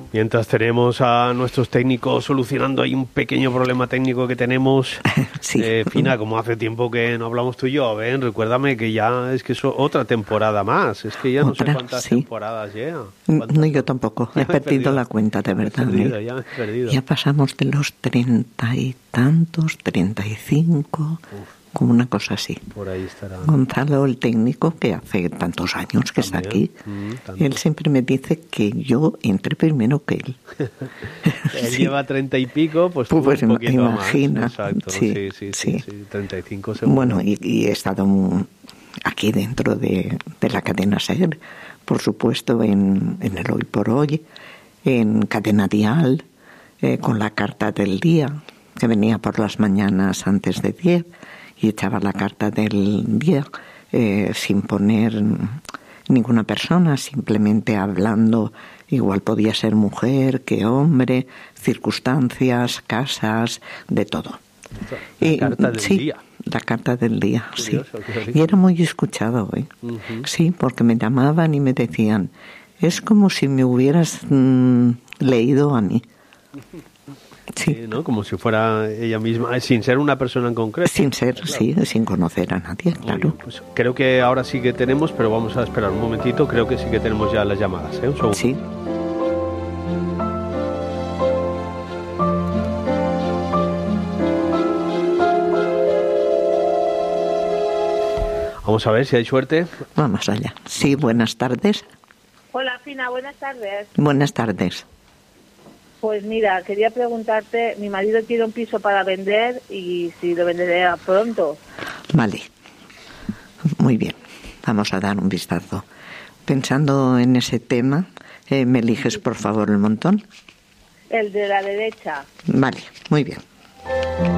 Mientras tenemos a nuestros técnicos solucionando ahí un pequeño problema técnico que tenemos. Sí. Fina, como hace tiempo que no hablamos tú y yo, ven, recuérdame que ya es que es otra temporada más. Es que ya no sé cuántas temporadas lleva. No, yo tampoco. He perdido la cuenta, de verdad. Ya me he perdido. Ya pasamos de los 30 y tantos, 35... como una cosa así. Por ahí estará. Gonzalo, el técnico, que hace tantos años que está aquí, él siempre me dice que yo entré primero que él. Él lleva 30 y pico, pues tú un poquito imagina. más. Exacto, sí, 35 segundos. Bueno, y he estado aquí dentro de la cadena SER, por supuesto, en el Hoy por Hoy, en Cadena Dial, con la carta del día, que venía por las mañanas antes de 10, y echaba la carta del día sin poner ninguna persona, simplemente hablando, igual podía ser mujer que hombre, circunstancias, casas, de todo. La carta del día. La carta del día, curioso, sí. Y era muy escuchado, Sí, porque me llamaban y me decían, es como si me hubieras leído a mí. Sí, ¿no? Como si fuera ella misma, sin ser una persona en concreto. Sin ser, claro. Sí, sin conocer a nadie, claro. Pues creo que ahora sí que tenemos, pero vamos a esperar un momentito. Creo que sí que tenemos ya las llamadas, Un segundo. Sí. Vamos a ver si hay suerte. Vamos allá. Sí, buenas tardes. Hola, Fina, buenas tardes. Buenas tardes. Pues mira, quería preguntarte, mi marido quiere un piso para vender y si lo venderé pronto. Vale, muy bien, vamos a dar un vistazo. Pensando en ese tema, ¿me eliges por favor el montón? El de la derecha. Vale, muy bien.